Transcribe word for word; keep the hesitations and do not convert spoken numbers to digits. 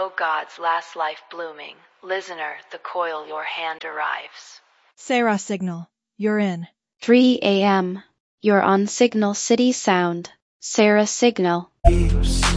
O God's last life blooming, listener, the coil your hand arrives. Sarah Signal, you're in. three a m. You're on Signal City Sound. Sarah Signal.